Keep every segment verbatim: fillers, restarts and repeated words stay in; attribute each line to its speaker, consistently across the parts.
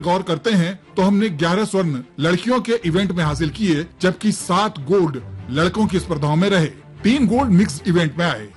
Speaker 1: गौर करते हैं तो हमने ग्यारह स्वर्ण लड़कियों के इवेंट में हासिल किए, जबकि सात गोल्ड लड़कों की स्पर्धाओं में रहे। तीन गोल्ड मिक्स इवेंट में आए।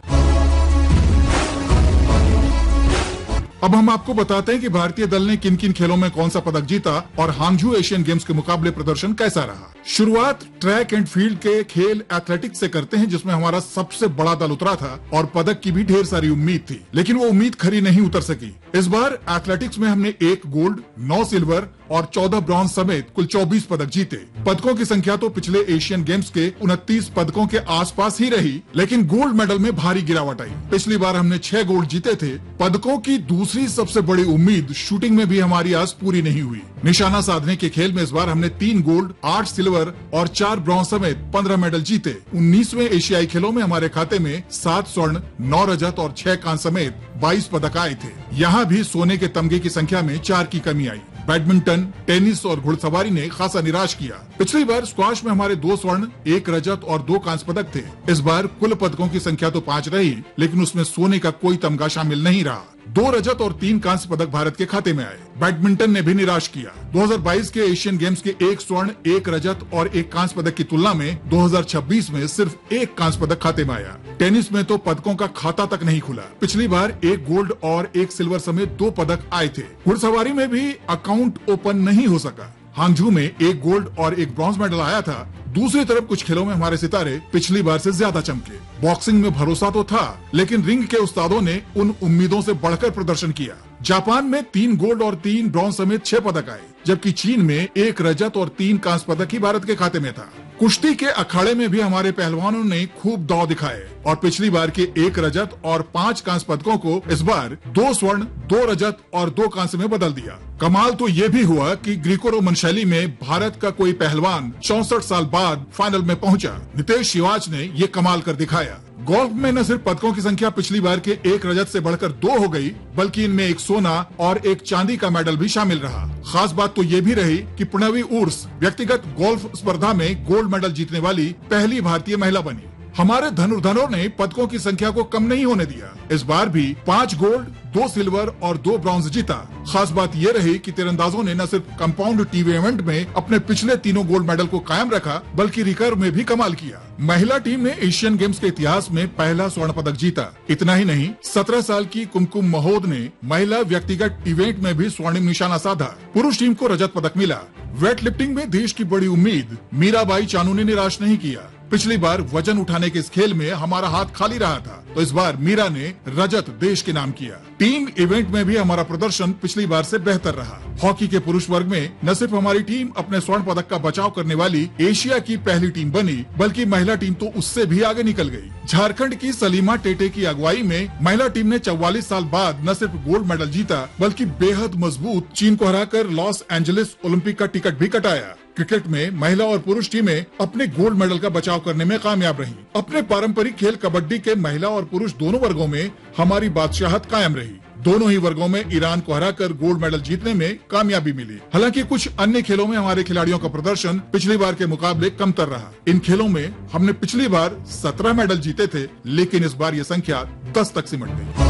Speaker 1: अब हम आपको बताते हैं कि भारतीय दल ने किन किन खेलों में कौन सा पदक जीता और हांगझू एशियन गेम्स के मुकाबले प्रदर्शन कैसा रहा। शुरुआत ट्रैक एंड फील्ड के खेल एथलेटिक्स से करते हैं, जिसमें हमारा सबसे बड़ा दल उतरा था और पदक की भी ढेर सारी उम्मीद थी, लेकिन वो उम्मीद खरी नहीं उतर सकी। इस बार एथलेटिक्स में हमने एक गोल्ड, नौ सिल्वर और चौदह ब्रॉन्ज समेत कुल चौबीस पदक जीते। पदकों की संख्या तो पिछले एशियन गेम्स के उनतीस पदकों के आसपास ही रही, लेकिन गोल्ड मेडल में भारी गिरावट आई। पिछली बार हमने छह गोल्ड जीते थे। पदकों की दूसरी सबसे बड़ी उम्मीद शूटिंग में भी हमारी आज पूरी नहीं हुई। निशाना साधने के खेल में इस बार हमने तीन गोल्ड, आठ सिल्वर और चार ब्रॉन्ज समेत पंद्रह मेडल जीते। उन्नीसवें एशियाई खेलों में हमारे खाते में सात स्वर्ण, नौ रजत और छह कांस्य समेत बाईस पदक आए थे। यहाँ भी सोने के तमगे की संख्या में चार की कमी आई। बैडमिंटन, टेनिस और घुड़सवारी ने खासा निराश किया। पिछली बार स्क्वाश में हमारे दो स्वर्ण, एक रजत और दो कांस्य पदक थे। इस बार कुल पदकों की संख्या तो पाँच रही, लेकिन उसमें सोने का कोई तमगा शामिल नहीं रहा। दो रजत और तीन कांस्य पदक भारत के खाते में आए। बैडमिंटन ने भी निराश किया। दो हज़ार बाईस के एशियन गेम्स के एक स्वर्ण, एक रजत और एक कांस्य पदक की तुलना में दो हज़ार छब्बीस में सिर्फ एक कांस्य पदक खाते में आया। टेनिस में तो पदकों का खाता तक नहीं खुला। पिछली बार एक गोल्ड और एक सिल्वर समेत दो पदक आए थे। घुड़सवारी में भी अकाउंट ओपन नहीं हो सका। हांगझू में एक गोल्ड और एक ब्रॉन्ज मेडल आया था। दूसरी तरफ कुछ खेलों में हमारे सितारे पिछली बार से ज्यादा चमके। बॉक्सिंग में भरोसा तो था, लेकिन रिंग के उस्तादों ने उन उम्मीदों से बढ़कर प्रदर्शन किया। जापान में तीन गोल्ड और तीन ब्रॉन्ज समेत छह पदक आए, जबकि चीन में एक रजत और तीन कांस्य पदक ही भारत के खाते में था। कुश्ती के अखाड़े में भी हमारे पहलवानों ने खूब दांव दिखाए और पिछली बार के एक रजत और पांच कांस्य पदकों को इस बार दो स्वर्ण, दो रजत और दो कांस्य में बदल दिया। कमाल तो ये भी हुआ कि ग्रीको रोमन शैली में भारत का कोई पहलवान चौसठ साल बाद फाइनल में पहुंचा। नितेश शिवाच ने ये कमाल कर दिखाया। गोल्फ में न सिर्फ पदकों की संख्या पिछली बार के एक रजत से बढ़कर दो हो गई, बल्कि इनमें एक सोना और एक चांदी का मेडल भी शामिल रहा। खास बात तो ये भी रही कि प्रणवी उर्स व्यक्तिगत गोल्फ स्पर्धा में गोल्ड मेडल जीतने वाली पहली भारतीय महिला बनी। हमारे धनुर्धरों ने पदकों की संख्या को कम नहीं होने दिया। इस बार भी पांच गोल्ड, दो सिल्वर और दो ब्रॉन्ज जीता। खास बात यह रही कि तीरंदाजों ने न सिर्फ कंपाउंड टीम इवेंट में अपने पिछले तीनों गोल्ड मेडल को कायम रखा, बल्कि रिकर्व में भी कमाल किया। महिला टीम ने एशियन गेम्स के इतिहास में पहला स्वर्ण पदक जीता। इतना ही नहीं, सत्रह साल की कुमकुम महोद ने महिला व्यक्तिगत इवेंट में भी स्वर्णिम निशाना साधा। पुरुष टीम को रजत पदक मिला। वेट लिफ्टिंग में देश की बड़ी उम्मीद मीराबाई चानू ने निराश नहीं किया। पिछली बार वजन उठाने के इस खेल में हमारा हाथ खाली रहा था, तो इस बार मीरा ने रजत देश के नाम किया। टीम इवेंट में भी हमारा प्रदर्शन पिछली बार से बेहतर रहा। हॉकी के पुरुष वर्ग में न सिर्फ हमारी टीम अपने स्वर्ण पदक का बचाव करने वाली एशिया की पहली टीम बनी, बल्कि महिला टीम तो उससे भी आगे निकल गई। झारखंड की सलीमा टेटे की अगुवाई में महिला टीम ने चौवालीस साल बाद न सिर्फ गोल्ड मेडल जीता, बल्कि बेहद मजबूत चीन को हराकर लॉस एंजलिस ओलंपिक का टिकट भी कटाया। क्रिकेट में महिला और पुरुष टीमें अपने गोल्ड मेडल का बचाव करने में कामयाब रही। अपने पारंपरिक खेल कबड्डी के महिला और पुरुष दोनों वर्गों में हमारी बादशाहत कायम रही। दोनों ही वर्गों में ईरान को हराकर गोल्ड मेडल जीतने में कामयाबी मिली। हालांकि कुछ अन्य खेलों में हमारे खिलाड़ियों का प्रदर्शन पिछली बार के मुकाबले कमतर रहा। इन खेलों में हमने पिछली बार सत्रह मेडल जीते थे, लेकिन इस बार ये संख्या दस तक सिमट गई।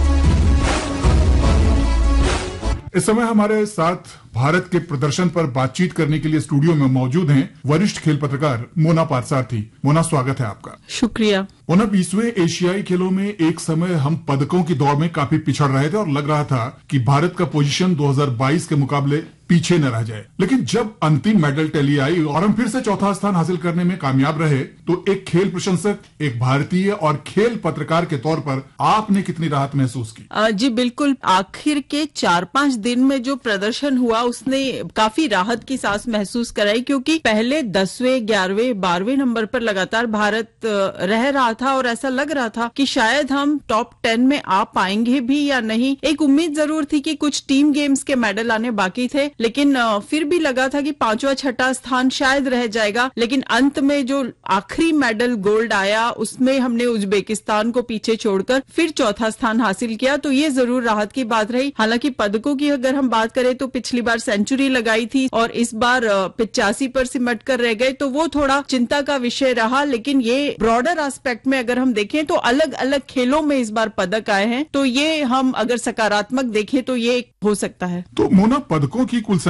Speaker 1: इस समय हमारे साथ भारत के प्रदर्शन पर बातचीत करने के लिए स्टूडियो में मौजूद हैं वरिष्ठ खेल पत्रकार मोना पारसारथी। मोना, स्वागत है आपका।
Speaker 2: शुक्रिया।
Speaker 1: मोना, बीसवें एशियाई खेलों में एक समय हम पदकों की दौड़ में काफी पिछड़ रहे थे और लग रहा था कि भारत का पोजीशन दो हज़ार बाईस के मुकाबले पीछे न रह जाए, लेकिन जब अंतिम मेडल टैली आई और हम फिर से चौथा स्थान हासिल करने में कामयाब रहे, तो एक खेल प्रशंसक, एक भारतीय और खेल पत्रकार के तौर पर आपने कितनी राहत महसूस की?
Speaker 2: आ, जी बिल्कुल। आखिर के चार पांच दिन में जो प्रदर्शन हुआ उसने काफी राहत की सांस महसूस कराई, क्योंकि पहले दसवें, ग्यारहवें, बारहवें नंबर पर लगातार भारत रह रहा था और ऐसा लग रहा था कि शायद हम टॉप टेन में आ पाएंगे भी या नहीं। एक उम्मीद जरूर थी कि कुछ टीम गेम्स के मेडल आने बाकी थे, लेकिन फिर भी लगा था कि पांचवा छठा स्थान शायद रह जाएगा। लेकिन अंत में जो आखिरी मेडल गोल्ड आया, उसमें हमने उज्बेकिस्तान को पीछे छोड़कर फिर चौथा स्थान हासिल किया, तो ये जरूर राहत की बात रही। हालांकि पदकों की अगर हम बात करें तो पिछली बार सेंचुरी लगाई थी और इस बार पिचासी पर सिमट कर रह गए, तो वो थोड़ा चिंता का विषय रहा। लेकिन ये ब्रॉडर एस्पेक्ट में अगर हम देखें तो अलग अलग खेलों में इस बार पदक आए हैं, तो ये हम अगर सकारात्मक देखें तो ये हो सकता है।
Speaker 1: तो मोना, पदकों की कुल